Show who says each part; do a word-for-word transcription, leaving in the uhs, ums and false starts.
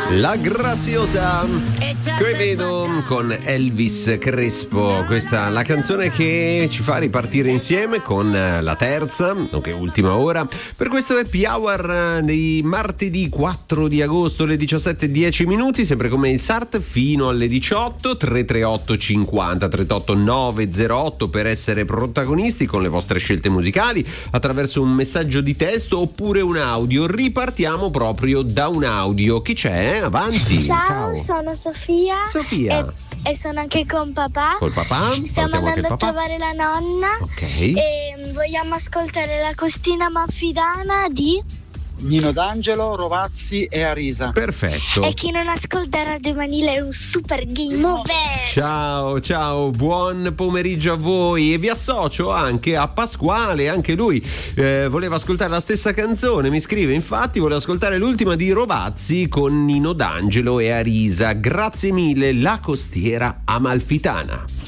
Speaker 1: La Graziosa Credo con Elvis Crespo. Questa è la canzone che ci fa ripartire insieme con la terza, nonché ultima ora, per questo happy hour di martedì quattro di agosto alle diciassette e dieci minuti, sempre come il S A R T fino alle diciotto. Tre tre otto cinquanta trentotto nove zero otto per essere protagonisti con le vostre scelte musicali attraverso un messaggio di testo oppure un audio. Ripartiamo proprio da un audio. Chi c'è? Avanti.
Speaker 2: Ciao, Ciao. sono Sofia.
Speaker 1: Sofia.
Speaker 2: E, e sono anche con papà.
Speaker 1: Col papà?
Speaker 2: Stiamo
Speaker 1: Salutiamo
Speaker 2: andando a
Speaker 1: papà.
Speaker 2: trovare la nonna.
Speaker 1: Ok.
Speaker 2: E vogliamo ascoltare la Costina Maffidana di
Speaker 3: Nino D'Angelo, Rovazzi e Arisa.
Speaker 1: Perfetto.
Speaker 2: E chi non ascolta Radio Manile è un super game over.
Speaker 1: Ciao, ciao, buon pomeriggio a voi. E vi associo anche a Pasquale, anche lui eh, voleva ascoltare la stessa canzone, mi scrive infatti, vuole ascoltare l'ultima di Rovazzi con Nino D'Angelo e Arisa. Grazie mille, La Costiera Amalfitana.